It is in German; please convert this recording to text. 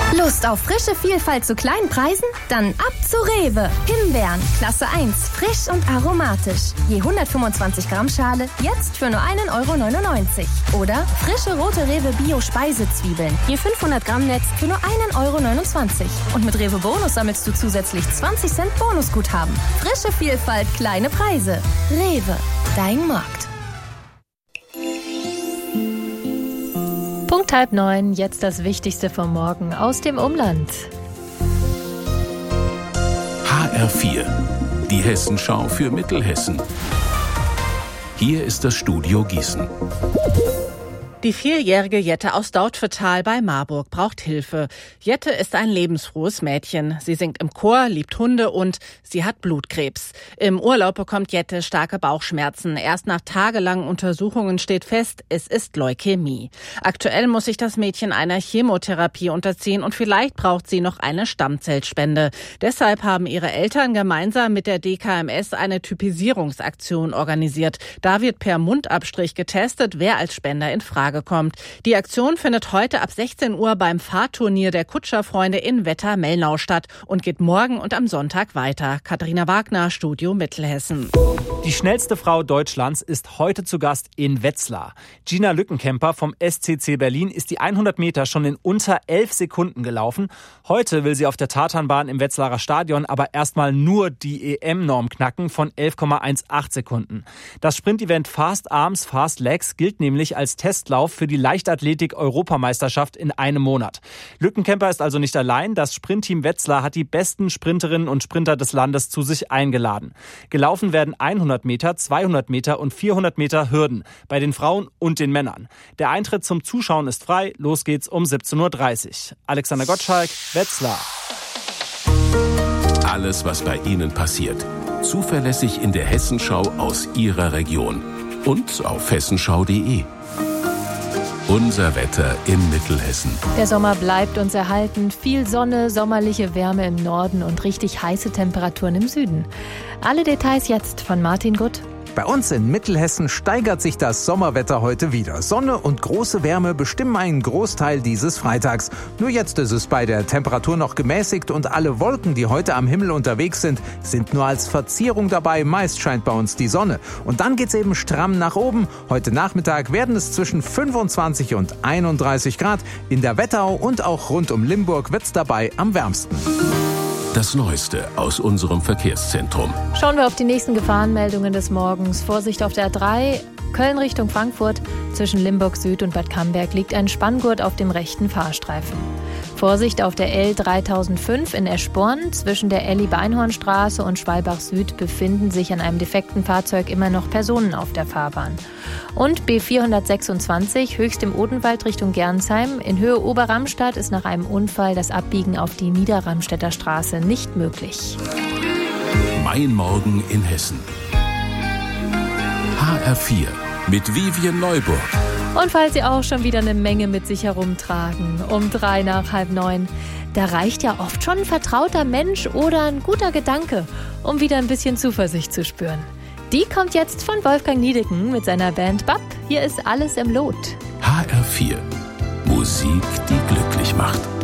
Lust auf frische Vielfalt zu kleinen Preisen? Dann ab zu Rewe. Himbeeren, Klasse 1, frisch und aromatisch. Je 125 Gramm Schale, jetzt für nur 1,99 €. Oder frische rote Rewe Bio-Speisezwiebeln. Je 500 Gramm Netz für nur 1,29 €. Und mit Rewe Bonus sammelst du zusätzlich 20 Cent Bonusguthaben. Frische Vielfalt, kleine Preise. Rewe, dein Markt. Punkt 8:30, jetzt das Wichtigste vom Morgen aus dem Umland. HR4, die Hessenschau für Mittelhessen. Hier ist das Studio Gießen. Die 4-jährige Jette aus Dautphetal bei Marburg braucht Hilfe. Jette ist ein lebensfrohes Mädchen. Sie singt im Chor, liebt Hunde und sie hat Blutkrebs. Im Urlaub bekommt Jette starke Bauchschmerzen. Erst nach tagelangen Untersuchungen steht fest, es ist Leukämie. Aktuell muss sich das Mädchen einer Chemotherapie unterziehen und vielleicht braucht sie noch eine Stammzellspende. Deshalb haben ihre Eltern gemeinsam mit der DKMS eine Typisierungsaktion organisiert. Da wird per Mundabstrich getestet, wer als Spender in Frage kommt. Die Aktion findet heute ab 16 Uhr beim Fahrturnier der Kutscherfreunde in Wetter-Mellnau statt und geht morgen und am Sonntag weiter. Katharina Wagner, Studio Mittelhessen. Die schnellste Frau Deutschlands ist heute zu Gast in Wetzlar. Gina Lückenkämper vom SCC Berlin ist die 100 Meter schon in unter 11 Sekunden gelaufen. Heute will sie auf der Tatanbahn im Wetzlarer Stadion aber erstmal nur die EM-Norm knacken von 11,18 Sekunden. Das Sprint-Event Fast Arms, Fast Legs gilt nämlich als Testlauf für die Leichtathletik-Europameisterschaft in einem Monat. Lückenkämper ist also nicht allein. Das Sprintteam Wetzlar hat die besten Sprinterinnen und Sprinter des Landes zu sich eingeladen. Gelaufen werden 100 Meter, 200 Meter und 400 Meter Hürden bei den Frauen und den Männern. Der Eintritt zum Zuschauen ist frei. Los geht's um 17:30 Uhr. Alexander Gottschalk, Wetzlar. Alles, was bei Ihnen passiert. Zuverlässig in der Hessenschau aus Ihrer Region. Und auf hessenschau.de. Unser Wetter in Mittelhessen. Der Sommer bleibt uns erhalten. Viel Sonne, sommerliche Wärme im Norden und richtig heiße Temperaturen im Süden. Alle Details jetzt von Martin Gutt. Bei uns in Mittelhessen steigert sich das Sommerwetter heute wieder. Sonne und große Wärme bestimmen einen Großteil dieses Freitags. Nur jetzt ist es bei der Temperatur noch gemäßigt und alle Wolken, die heute am Himmel unterwegs sind nur als Verzierung dabei. Meist scheint bei uns die Sonne. Und dann geht's eben stramm nach oben. Heute Nachmittag werden es zwischen 25 und 31 Grad. In der Wetterau und auch rund um Limburg wird's dabei am wärmsten. Das Neueste aus unserem Verkehrszentrum. Schauen wir auf die nächsten Gefahrenmeldungen des Morgens. Vorsicht auf der A3, Köln Richtung Frankfurt. Zwischen Limburg Süd und Bad Camberg liegt ein Spanngurt auf dem rechten Fahrstreifen. Vorsicht auf der L3005 in Eschborn. Zwischen der Elli-Beinhornstraße und Schwalbach Süd befinden sich an einem defekten Fahrzeug immer noch Personen auf der Fahrbahn. Und B426 höchst im Odenwald Richtung Gernsheim. In Höhe Oberramstadt ist nach einem Unfall das Abbiegen auf die Niederramstädter Straße nicht möglich. Mein Morgen in Hessen. HR4 mit Vivian Neuburg. Und falls Sie auch schon wieder eine Menge mit sich herumtragen, um 8:03, da reicht ja oft schon ein vertrauter Mensch oder ein guter Gedanke, um wieder ein bisschen Zuversicht zu spüren. Die kommt jetzt von Wolfgang Niedecken mit seiner Band BAP. Hier ist Alles im Lot. HR4. Musik, die glücklich macht.